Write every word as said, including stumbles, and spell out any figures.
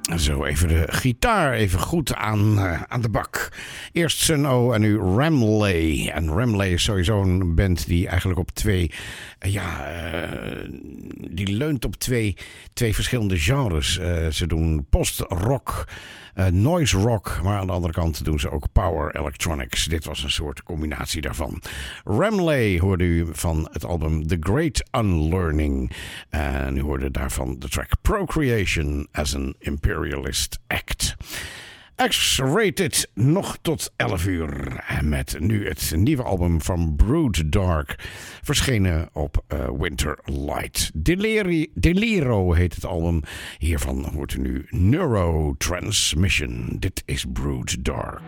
Zo, even de gitaar even goed aan, uh, aan de bak. Eerst Sun O en nu Ramley. En Ramley is sowieso een band die eigenlijk op twee... Uh, ja, uh, die leunt op twee, twee verschillende genres. Uh, ze doen post-rock, uh, noise rock, maar aan de andere kant doen ze ook power electronics. Dit was een soort combinatie daarvan. Ramley hoorde u van het album The Great Unlearning. En u hoorde daarvan de track Procreation as an Imperialist Act. X-Rated nog tot elf uur. Met nu het nieuwe album van Brood Dark. Verschenen op uh, Winter Light. Deleri- Deliro heet het album. Hiervan hoort u nu Neurotransmission. Dit is Brood Dark.